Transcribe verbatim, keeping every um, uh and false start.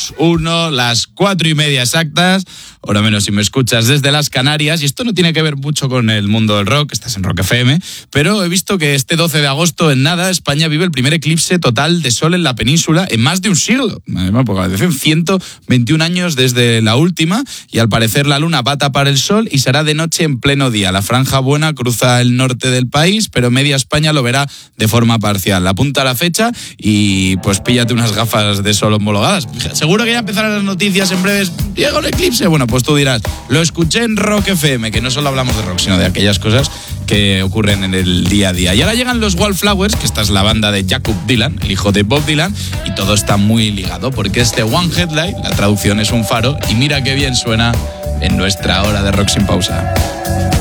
dos, uno, las cuatro y media exactas, hora menos si me escuchas desde las Canarias, y esto no tiene que ver mucho con el mundo del rock, estás en Rock F M, pero he visto que este doce de agosto, en nada, España vive el primer eclipse total de sol en la península en más de un siglo, porque decían ciento veintiún años desde la última, y al parecer la luna va a tapar el sol y será de noche en pleno día. La franja buena cruza el norte del país, pero media España lo verá de forma parcial. Apunta la fecha y pues píllate unas gafas de sol homologadas. Seguro que ya empezarán las noticias en breves. ¿Llega el eclipse? Bueno, pues tú dirás, lo escuché en Rock F M, que no solo hablamos de rock, sino de aquellas cosas que ocurren en el día a día. Y ahora llegan los Wallflowers, que esta es la banda de Jacob Dylan, el hijo de Bob Dylan, y todo está muy ligado, porque este One Headlight, la traducción es un faro, y mira qué bien suena en nuestra hora de rock sin pausa.